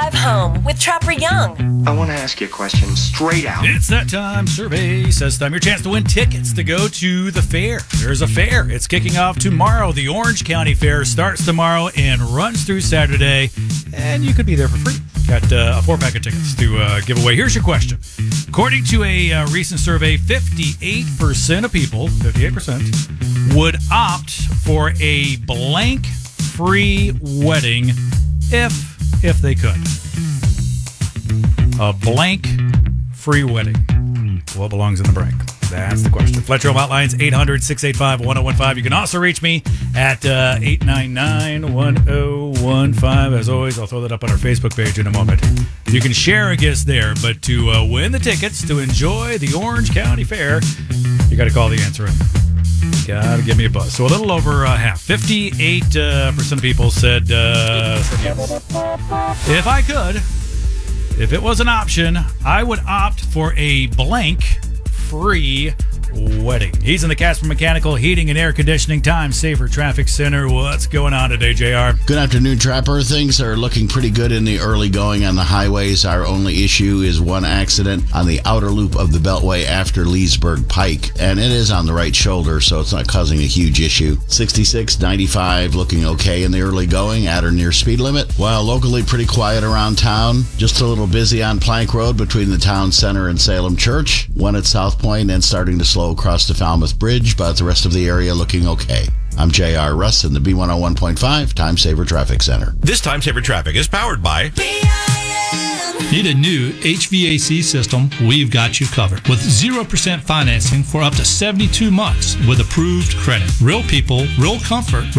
Drive home with Trapper Young. I want to ask you a question straight out. It's that time. Survey says time. Your chance to win tickets to go to the fair. There's a fair. It's kicking off tomorrow. The Orange County Fair starts tomorrow and runs through Saturday. And you could be there for free. Got a 4-pack of tickets to give away. Here's your question. According to a recent survey, 58% of people, 58%, would opt for a blank-free wedding if they could. A blank-free wedding. What belongs in the blank? That's the question. Fletcher Home Hotlines, 800-685-1015. You can also reach me at 899-1015. As always, I'll throw that up on our Facebook page in a moment. You can share a guess there, but to win the tickets to enjoy the Orange County Fair, you got to call the answer in. Got to give me a buzz. So a little over half. 58% of people said yes. If I could, if it was an option, I would opt for a blank-free wedding. He's in the Casper Mechanical Heating and Air Conditioning Time Saver Traffic Center. What's going on today, JR? Good afternoon, Trapper. Things are looking pretty good in the early going on the highways. Our only issue is one accident on the outer loop of the Beltway after Leesburg Pike, and it is on the right shoulder, so it's not causing a huge issue. 66, 95 looking okay in the early going, at or near speed limit, while locally pretty quiet around town. Just a little busy on Plank Road between the town center and Salem Church, one at South Point, and starting to slow across the Falmouth Bridge, but the rest of the area looking okay. I'm J.R. Russ in the B101.5 Time Saver Traffic Center. This Time Saver Traffic is powered by Need a new HVAC system? We've got you covered with 0% financing for up to 72 months with approved credit. Real people, real comfort.